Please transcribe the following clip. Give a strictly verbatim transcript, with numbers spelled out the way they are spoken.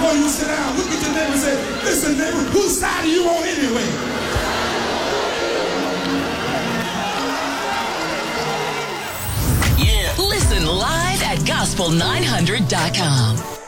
before you sit down, look at your neighbor and say, listen, neighbor, whose side are you on anyway? Yeah. Listen live at gospel nine hundred dot com.